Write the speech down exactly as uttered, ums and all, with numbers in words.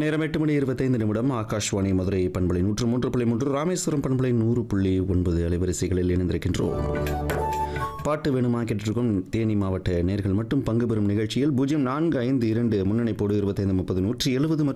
நேரம் எட்டு மணி இருபத்தைந்து நிமிடம். ஆகாஷ்வாணி மதுரை பண்பலை நூற்று மூன்று புள்ளி மூன்று, ராமேஸ்வரம் பண்பலை நூறு புள்ளி ஒன்பது அலைவரிசைகளில் இணைந்திருக்கின்றோம். பாட்டு வேணுமா கேட்டிருக்கும் தேனி மாவட்ட நேர்கள் மட்டும் பங்கு பெறும் நிகழ்ச்சியில் பூஜ்ஜியம் நான்கு ஐந்து இரண்டு முன்னணிப்போடு இருபத்தைந்து முப்பது நூற்றி எழுபது